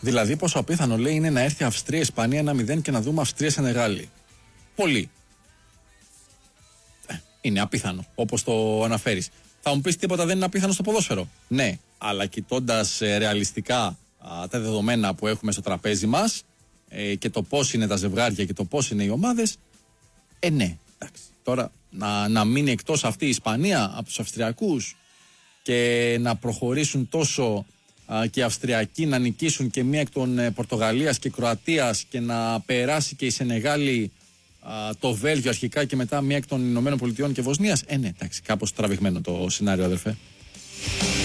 Δηλαδή, πόσο απίθανο λέει είναι να έρθει Αυστρία-Ισπανία 1-0 και να δούμε Αυστρία-Σενεγάλη. Πολύ. Είναι απίθανο, όπως το αναφέρεις. Θα μου πεις τίποτα δεν είναι απίθανο στο ποδόσφαιρο. Ναι, αλλά κοιτώντας ρεαλιστικά τα δεδομένα που έχουμε στο τραπέζι μας και το πώς είναι τα ζευγάρια και το πώς είναι οι ομάδες, ναι. Εντάξει. Τώρα να μείνει εκτός αυτή η Ισπανία από τους Αυστριακούς και να προχωρήσουν τόσο και οι Αυστριακοί να νικήσουν και μία εκ των Πορτογαλίας και Κροατίας και να περάσει και η Σενεγάλη το Βέλγιο αρχικά και μετά μία εκ των Ηνωμένων Πολιτειών και Βοσνίας. Ναι, εντάξει, κάπως τραβηγμένο το σενάριο, αδερφέ.